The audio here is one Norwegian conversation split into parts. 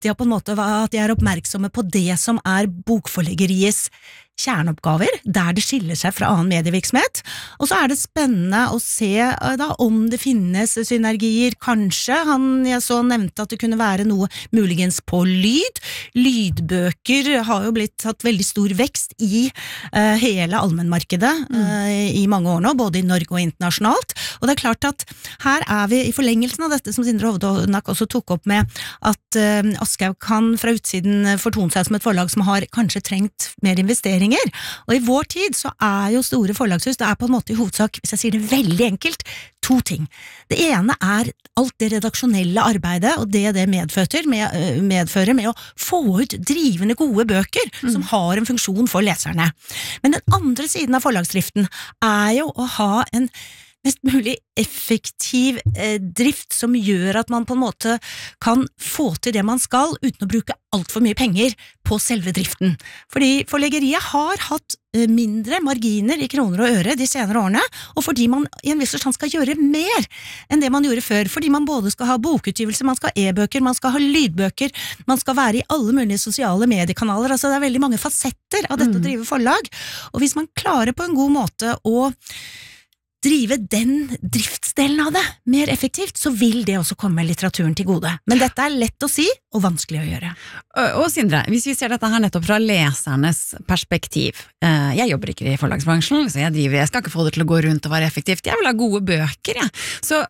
de har på en måte, at de er oppmerksomme på det som er bokforleggeriets kjerneoppgaver, der det skiller seg fra annen medievirksomhet. Og så er det spennende å se da, om det finnes synergier. Kanskje jeg så nevnte at det kunne være noe muligens på lyd. Lydbøker har jo blitt hatt veldig stor vekst i hele allmennmarkedet i mange år nå, både i Norge og internasjonalt. Og det er klart at her er vi i forlengelsen av dette som Sindre Hovde også tok opp med at Aschehoug kan fra utsiden fortone seg som et forlag som har kanskje trengt mer investeringer. Og i vår tid så er jo store forlagshus, det er på en måte i hovedsak, hvis jeg sier det veldig enkelt, 2 ting. Det ene er alt det redaksjonelle arbeidet, og det medfører med å få ut drivende gode bøker som har en funksjon for leserne. Men den andre siden av forlagsdriften er jo å ha en mest mulig effektiv drift som gjør at man på en måte kan få til det man skal uten å bruke alt for mye penger på selve driften. Fordi forleggeriet har hatt mindre marginer i kroner og øre de senere årene, og fordi man i en viss forstand skal gjøre mer enn det man gjorde før, fordi man både skal ha bokutgivelse, man skal ha e-bøker, man skal ha lydbøker, man skal være i alle mulige sosiale mediekanaler, altså det er veldig mange fasetter av dette å drive forlag, og hvis man klarer på en god måte å drive den driftsdelen av det mer effektivt, så vil det også komme litteraturen til gode. Men dette er lett å si, og vanskelig å gjøre. Og Sindre, hvis vi ser dette her nettopp fra lesernes perspektiv, jeg jobber ikke i forlagsbransjen, så jeg skal ikke få det til å gå rundt og være effektivt, jeg vil ha gode bøker, Så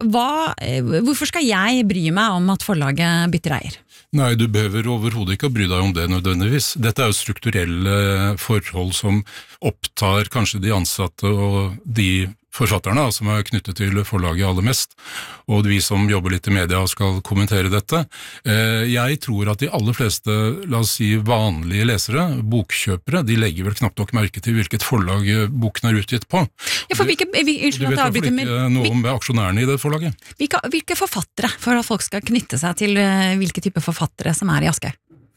hvorfor skal jeg bry meg om at forlaget bytter eier? Nei, du behøver overhodet ikke å bry deg om det nødvendigvis. Dette er jo strukturelle forhold som opptar kanskje de ansatte og de forfatterne som er knyttet til forlaget aller mest, og vi som jobber litt i media skal kommentere dette. Jeg tror at de aller fleste, la oss si vanlige lesere, bokkjøpere, de legger vel knapt nok merke til hvilket forlag boken er utgitt på. Ja, for du vet i hvert fall ikke noe om aksjonærene i det forlaget. Hvilke forfattere, for at folk skal knytte seg til hvilke type forfattere som er i Aschehoug?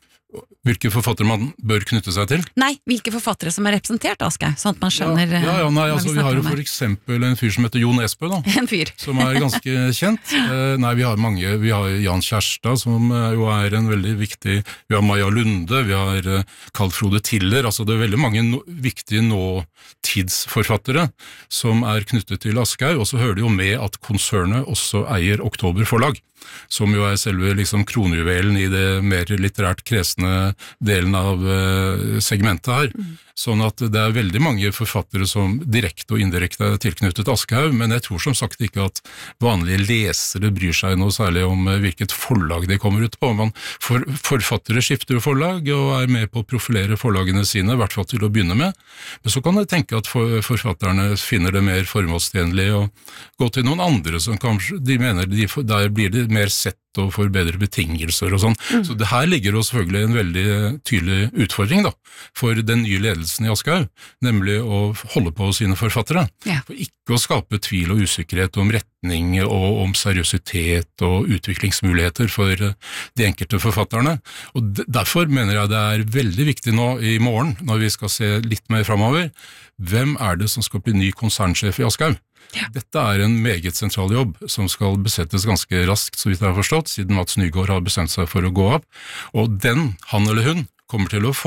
Hvilke forfattere man bør knytte seg til? Nei, hvilke forfattere som er representert av Aschehoug, sånn at man skjønner vi har jo for eksempel en fyr som heter Jon Esbø, En fyr. som er ganske kjent. Vi har mange, vi har Jan Kjærstad, som jo er en veldig viktig, vi har Maja Lunde, vi har Carl Frode Tiller, altså det er veldig mange viktige nåtidsforfattere som er knyttet til Aschehoug, og så hører det jo med at konsernet også eier Oktober Forlag, som jo er selve liksom kronjuvelen i det mer litterært kresne delen av segmentet her. Sånn at det er veldig mange forfattere som direkte og indirekte er tilknyttet Aschehoug, men jeg tror som sagt ikke at vanlige lesere bryr seg noe særlig om hvilket forlag de kommer ut på. Forfattere skifter jo forlag og er med på å profilere forlagene sine, i hvert fall til å begynne med. Men så kan jeg tenke at forfatterne finner det mer formålstjenlig å gå til noen andre som kanskje de mener der blir det mer sett og får bedre betingelser og sånn. Så det her ligger jo selvfølgelig en veldig tydelig utfordring da, for den nye ledelsen i Aschehoug, nemlig å holde på sine forfattere. Ja. For ikke å skape tvil og usikkerhet om retning og om seriøsitet og utviklingsmuligheter for de enkelte forfatterne. Og derfor mener jeg det er veldig viktig nå i morgen, når vi skal se litt mer fremover, hvem er det som skal bli ny konsernsjef i Aschehoug? Ja. Dette er en meget sentral jobb som skal besettes ganske raskt, så vidt jeg har forstått, siden Mats Nygaard har bestemt seg for å gå opp. Og han eller hun kommer til å få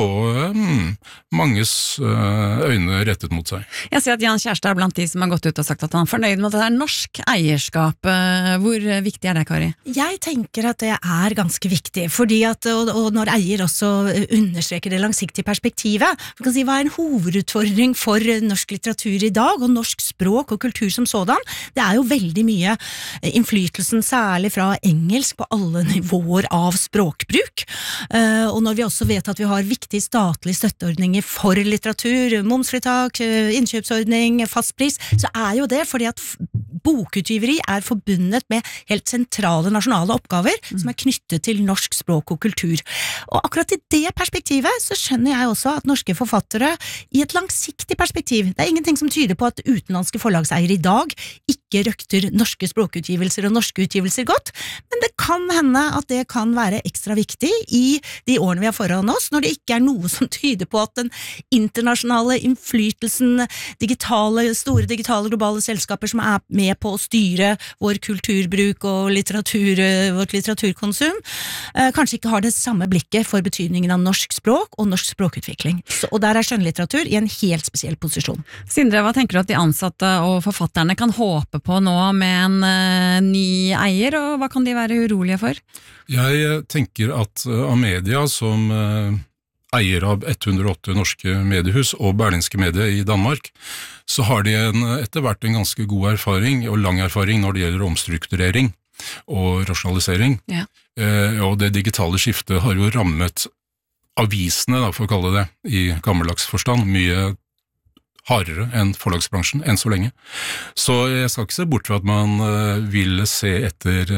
manges øyne rettet mot seg. Jeg ser at Jan Kjærstad er blant de som har gått ut og sagt at han er fornøyd med at det er norsk eierskap. Hvor viktig er det, Kari? Jeg tenker at det er ganske viktig, fordi at, og når eier også understreker det langsiktige perspektivet, for kan si hva er en hovedutfordring for norsk litteratur i dag, og norsk språk og kultur som sådan, det er jo veldig mye innflytelsen, særlig fra engelsk på alle nivåer av språkbruk, og når vi også vet at vi har viktige statlige støtteordninger for litteratur, momsfritak, innkjøpsordning, fastpris, så er jo det fordi at bokutgiveri er forbundet med helt sentrale nasjonale oppgaver som er knyttet til norsk språk og kultur. Og akkurat i det perspektivet så skjønner jeg også at norske forfattere i et langsiktig perspektiv, det er ingenting som tyder på at utenlandske forlagseiere i dag ikke røkter norske språkutgivelser og norske utgivelser godt, men det kan hende at det kan være ekstra viktig i de årene vi har foran oss, når det ikke er noe som tyder på at den internasjonale innflytelsen, store digitale globale selskaper som er med med på å styre vår kulturbruk og vårt litteraturkonsum, kanskje ikke har det samme blikket for betydningen av norsk språk og norsk språkutvikling. Og der er skjønnlitteratur i en helt spesiell posisjon. Sindre, hva tenker du at de ansatte og forfatterne kan håpe på nå med en ny eier, og hva kan de være urolige for? Jeg tenker at Amedia, som eier av 108 norske mediehus og Berlingske Medie i Danmark, så har de etter hvert en ganske god erfaring og lang erfaring når det gjelder omstrukturering og rasjonalisering. Ja. Og det digitale skiftet har jo rammet avisene, da, for å kalle det, i gammeldags forstand, mye hardere enn forlagsbransjen, enn så lenge. Så jeg skal ikke se bort fra at man vil se etter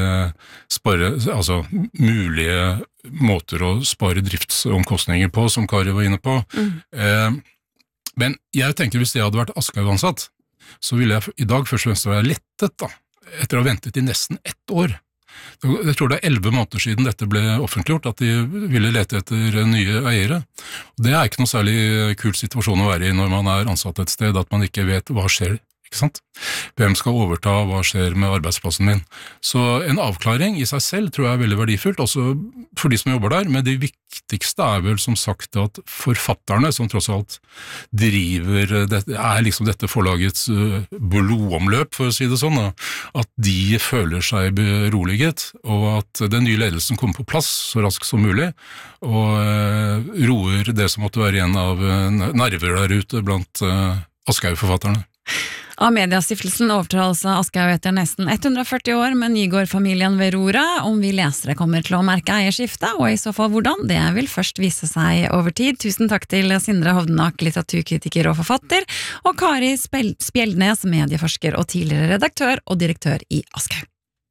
mulige måter å spare driftsomkostninger på, som Kari var inne på. Men jeg tenker hvis jeg hadde vært Aschehoug-ansatt, så ville jeg i dag først og fremst være lettet, da, etter å ha ventet i nesten 1 år. Jeg tror det er 11 måneder siden dette ble offentliggjort, at de ville lete etter nye eiere. Det er ikke noe særlig kul situasjon å være i når man er ansatt et sted, at man ikke vet hva skjer, ikke sant? Hvem skal overta, hva skjer med arbeidsplassen min? Så en avklaring i seg selv tror jeg er veldig verdifullt, også for de som jobber der, men det viktigste er vel som sagt at forfatterne, som tross alt driver, er liksom dette forlagets blodomløp, for å si det sånn, at de føler seg beroliget, og at den nye ledelsen kommer på plass så raskt som mulig, og roer det som måtte være igjen av nerver der ute blant Aschehoug-forfatterne. Amedia-stiftelsen overtar altså Aschehoug etter nesten 140 år med Nygård-familien ved roret. Om vi lesere kommer til å merke eierskifte, og i så fall hvordan, det vil først vise seg over tid. Tusen takk til Sindre Hovdenak, litteraturkritiker og forfatter, og Kari Spjeldnes, medieforsker og tidligere redaktør og direktør i Aschehoug.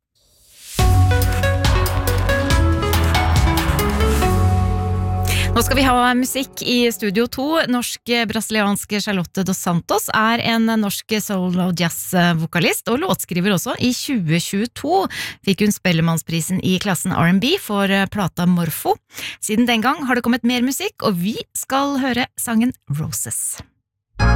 Nå skal vi ha musikk i Studio 2. Norsk-brasilianske Charlotte dos Santos er en norsk soul- og jazz-vokalist og låtskriver også. I 2022 fikk hun Spellemannsprisen i klassen R&B for plata Morfo. Siden den gang har det kommet mer musikk, og vi skal høre sangen Roses.